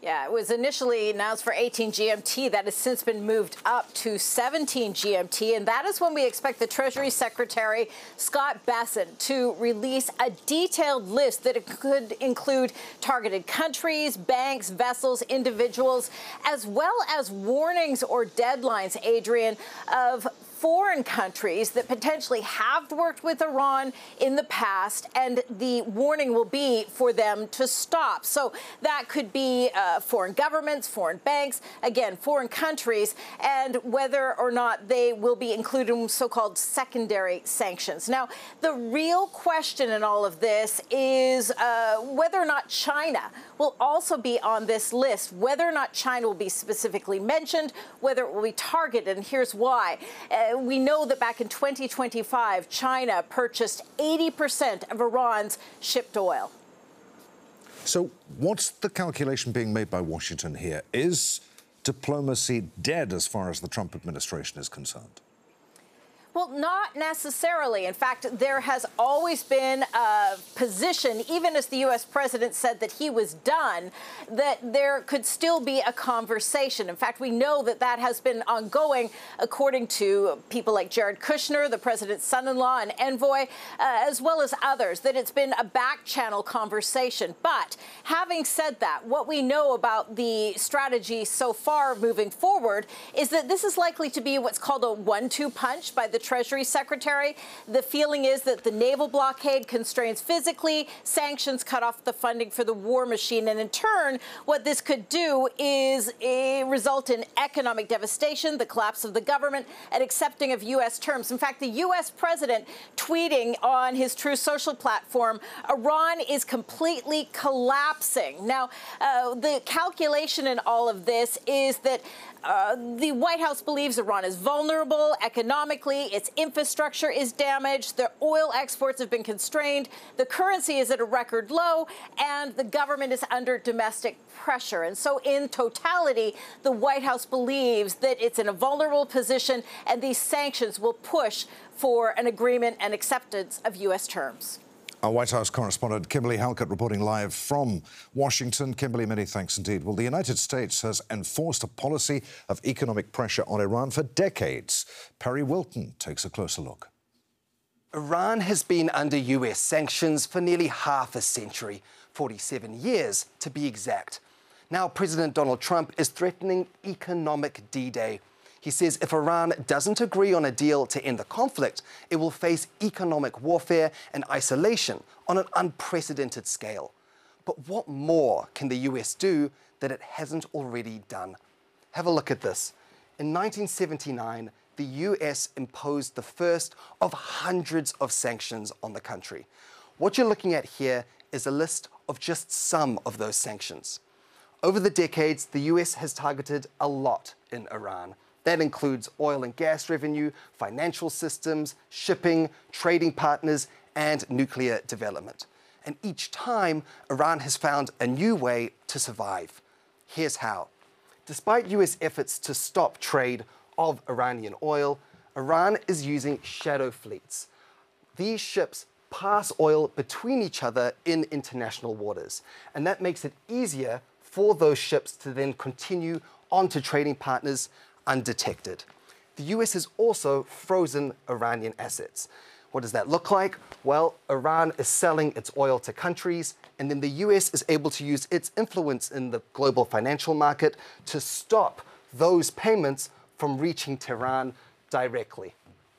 Yeah, it was initially announced for 18 GMT. That has since been moved up to 17 GMT. And that is when we expect the Treasury Secretary, Scott Bessent, to release a detailed list that could include targeted countries, banks, vessels, individuals, as well as warnings or deadlines, Adrian, of foreign countries that potentially have worked with Iran in the past, and the warning will be for them to stop. So that could be foreign governments, foreign banks, again, foreign countries, and whether or not they will be included in so-called secondary sanctions. Now, the real question in all of this is whether or not China will also be on this list, whether or not China will be specifically mentioned, whether it will be targeted, and here's why. We know that back in 2025, China purchased 80% of Iran's shipped oil. So what's the calculation being made by Washington here? Is diplomacy dead as far as the Trump administration is concerned? Well, not necessarily. In fact, there has always been a position, even as the U.S. president said that he was done, that there could still be a conversation. In fact, we know that that has been ongoing, according to people like Jared Kushner, the president's son-in-law and envoy, as well as others, that it's been a back-channel conversation. But having said that, what we know about the strategy so far moving forward is that this is likely to be what's called a 1-2 punch by the Treasury Secretary. The feeling is that the naval blockade constrains physically, sanctions cut off the funding for the war machine, and in turn, what this could do is result in economic devastation, the collapse of the government, and accepting of U.S. terms. In fact, the U.S. president tweeting on his Truth Social platform, Iran is completely collapsing. Now, the calculation in all of this is that the White House believes Iran is vulnerable economically, its infrastructure is damaged, their oil exports have been constrained, the currency is at a record low, and the government is under domestic pressure. And so in totality, the White House believes that it's in a vulnerable position, and these sanctions will push for an agreement and acceptance of U.S. terms. Our White House correspondent Kimberly Halkett reporting live from Washington. Kimberly, many thanks indeed. Well, the United States has enforced a policy of economic pressure on Iran for decades. Perry Wilton takes a closer look. Iran has been under US sanctions for nearly half a century, 47 years to be exact. Now President Donald Trump is threatening economic D-Day. He says if Iran doesn't agree on a deal to end the conflict, it will face economic warfare and isolation on an unprecedented scale. But what more can the US do that it hasn't already done? Have a look at this. In 1979, the US imposed the first of hundreds of sanctions on the country. What you're looking at here is a list of just some of those sanctions. Over the decades, the US has targeted a lot in Iran. That includes oil and gas revenue, financial systems, shipping, trading partners, and nuclear development. And each time, Iran has found a new way to survive. Here's how. Despite US efforts to stop trade of Iranian oil, Iran is using shadow fleets. These ships pass oil between each other in international waters, and that makes it easier for those ships to then continue on to trading partners undetected. The US has also frozen Iranian assets. What does that look like? Well, Iran is selling its oil to countries, and then the US is able to use its influence in the global financial market to stop those payments from reaching Tehran directly.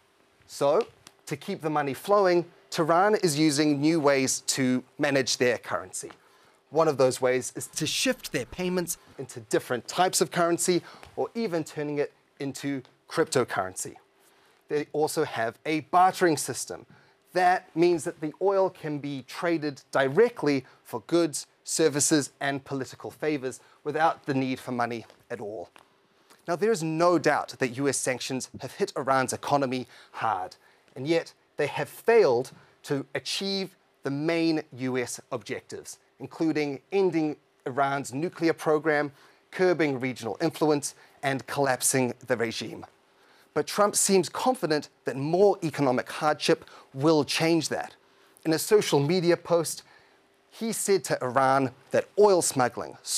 So, to keep the money flowing, Tehran is using new ways to manage their currency. One of those ways is to shift their payments into different types of currency, or even turning it into cryptocurrency. They also have a bartering system. That means that the oil can be traded directly for goods, services, and political favors without the need for money at all. Now, there is no doubt that US sanctions have hit Iran's economy hard, and yet they have failed to achieve the main US objectives, including ending Iran's nuclear program, curbing regional influence, and collapsing the regime. But Trump seems confident that more economic hardship will change that. In a social media post, he said to Iran that oil smuggling,